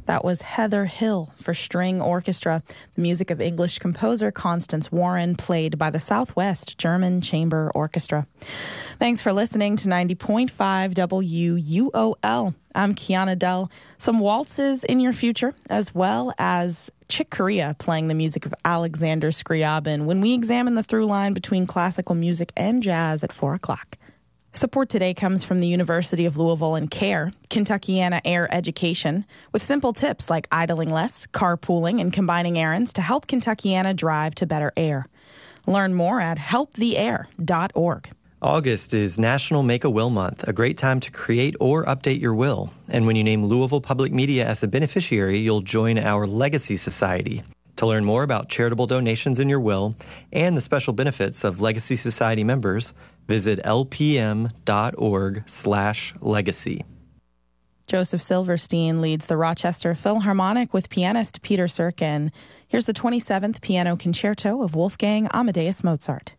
That was Heather Hill for string orchestra, the music of English composer Constance Warren, played by the Southwest German Chamber Orchestra. Thanks for listening to 90.5 WUOL. I'm Kiana Dell. Some waltzes in your future, as well as Chick Corea playing the music of Alexander Scriabin when we examine the through line between classical music and jazz at 4 o'clock. Support today comes from the University of Louisville and CARE, Kentuckiana Air Education, with simple tips like idling less, carpooling, and combining errands to help Kentuckiana drive to better air. Learn more at helptheair.org. August is National Make a Will Month, a great time to create or update your will. And when you name Louisville Public Media as a beneficiary, you'll join our Legacy Society. To learn more about charitable donations in your will and the special benefits of Legacy Society members, visit lpm.org/legacy. Joseph Silverstein leads the Rochester Philharmonic with pianist Peter Serkin. Here's the 27th Piano Concerto of Wolfgang Amadeus Mozart.